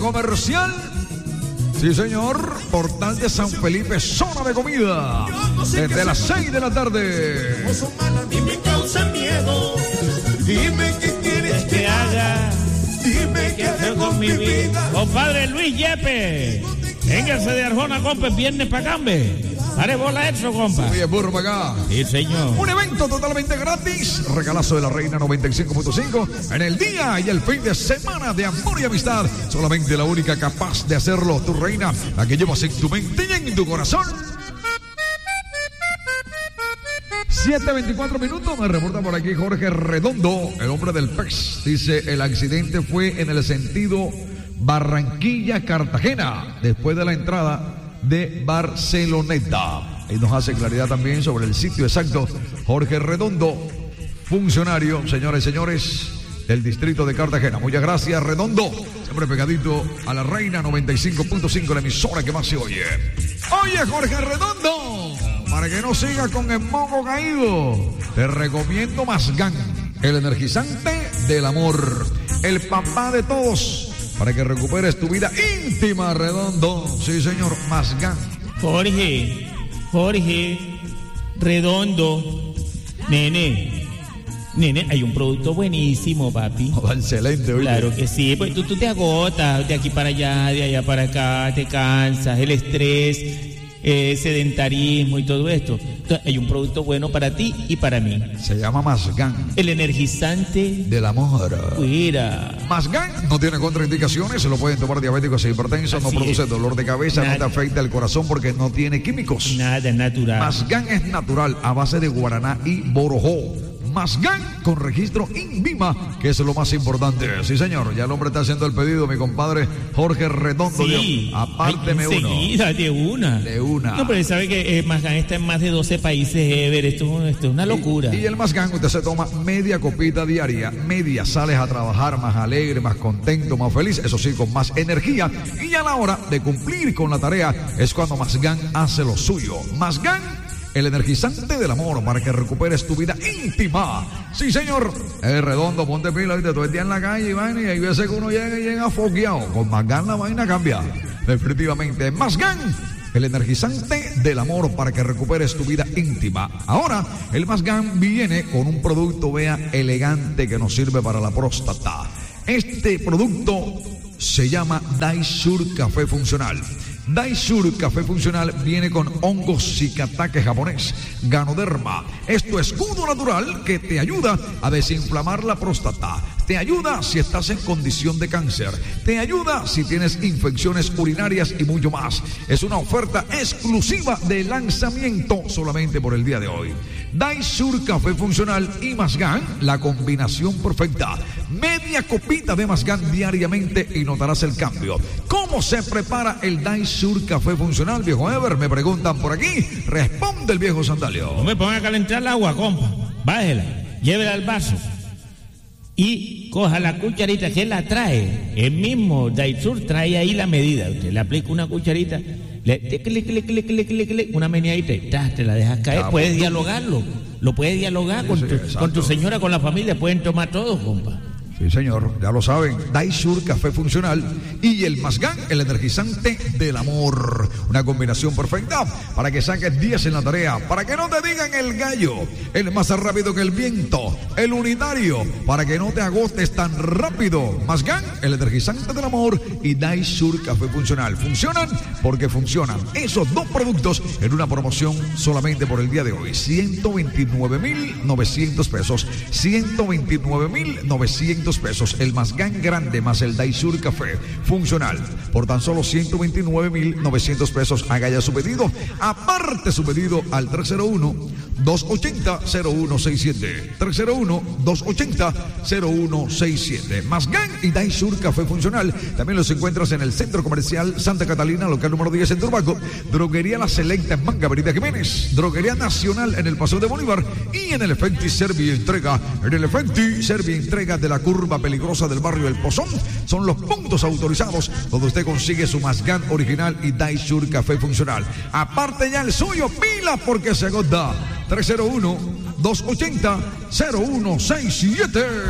Comercial. Sí, señor. Portal de San Felipe, zona de comida. Desde las 6 de la tarde. A mí me causa miedo. Dime qué quieres que haga. Dime qué hacer con mi vida. Compadre Luis Yepe. Véngase de Arjona, compa, viernes pa' Cambe. Pare bola eso, compa. Oye, burro para acá. Sí, señor. Un evento totalmente gratis. Regalazo de la Reina 95.5 en el día y el fin de semana de amor y amistad. Solamente la única capaz de hacerlo, tu reina, la que llevas en tu mente y en tu corazón. 7:24 minutos, me reporta por aquí Jorge Redondo, el hombre del pez. Dice, el accidente fue en el sentido Barranquilla-Cartagena, después de la entrada de Barceloneta. Y nos hace claridad también sobre el sitio exacto. Jorge Redondo, funcionario, señores y señores, del distrito de Cartagena. Muchas gracias, Redondo. Siempre pegadito a la Reina 95.5, la emisora que más se oye. Oye, Jorge Redondo, para que no sigas con el moco caído, te recomiendo Masgan, el energizante del amor, el papá de todos, para que recuperes tu vida íntima, Redondo. Sí, señor, Masgan. Jorge, Redondo, nene, hay un producto buenísimo, papi. Oh, excelente, oye. Claro que sí, pues tú te agotas de aquí para allá, de allá para acá, te cansas, el estrés, sedentarismo y todo esto. Entonces, hay un producto bueno para ti y para mí. Se llama Masgan, el energizante del amor. Mira. Masgan no tiene contraindicaciones, se lo pueden tomar diabéticos e hipertensos, no produce dolor de cabeza, no te afecta el corazón porque no tiene químicos. Nada, es natural. Masgan es natural a base de guaraná y borojó. Masgan con registro INVIMA, que es lo más importante. Sí, señor, ya el hombre está haciendo el pedido, mi compadre Jorge Redondo. Sí, apárteme uno. Enseguida, de una. No, pero sabe que Masgan está en más de 12 países, Ever. Esto es una locura. Y el Masgan, usted se toma media copita diaria, media, sales a trabajar más alegre, más contento, más feliz, eso sí, con más energía. Y a la hora de cumplir con la tarea es cuando Masgan hace lo suyo. Masgan, el energizante del amor, para que recuperes tu vida íntima. Sí, señor. Redondo, ponte pila, ¿viste? Todo el día en la calle, y hay veces que uno llega fogueado. Con Masgan la vaina cambia. Definitivamente. Masgan, el energizante del amor, para que recuperes tu vida íntima. Ahora, el Masgan viene con un producto, vea, elegante, que nos sirve para la próstata. Este producto se llama Daisur Café Funcional. Daisur Café Funcional viene con hongos Shikatake japonés, Ganoderma. Es tu escudo natural que te ayuda a desinflamar la próstata. Te ayuda si estás en condición de cáncer. Te ayuda si tienes infecciones urinarias y mucho más. Es una oferta exclusiva de lanzamiento solamente por el día de hoy. Daisur Café Funcional y Masgan, la combinación perfecta. Media copita de Masgan diariamente y notarás el cambio. ¿Cómo se prepara el Daisur Café Funcional, viejo Ever? Me preguntan por aquí. Responde el viejo Sandalio. No me ponga a calentar el agua, compa. Bájela, llévela al vaso y coja la cucharita que la trae. El mismo Daisur trae ahí la medida. Usted le aplica una cucharita, una meneadita y te la dejas caer. Puedes dialogarlo. Lo puedes dialogar con tu señora, con la familia. Pueden tomar todo, compa. Sí, señor, ya lo saben. Daisur Café Funcional y el Masgan, el energizante del amor. Una combinación perfecta para que saques 10 en la tarea, para que no te digan el gallo, el más rápido que el viento, el unitario, para que no te agotes tan rápido. Masgan, el energizante del amor y Daisur Café Funcional. Funcionan porque funcionan. Esos dos productos en una promoción solamente por el día de hoy. 129,900 pesos. 129,900 pesos. El Masgan grande más el Daisur Café Funcional por tan solo 129,900 pesos. Haga ya su pedido. Aparte su pedido al 301-280-0167. 301-280-0167. Masgan y Daisur Café Funcional. También los encuentras en el Centro Comercial Santa Catalina, local número 10 en Turbaco. Droguería La Selecta en Manga, Avenida Jiménez. Droguería Nacional en el Paseo de Bolívar. Y en el Efecti Servia Entrega. En el Efecti Servia Entrega de la curva peligrosa del barrio El Pozón. Son los puntos autorizados donde usted consigue su Masgan original y Daisur Café Funcional. Aparte ya el suyo, pila porque se agota. 301-280-0167.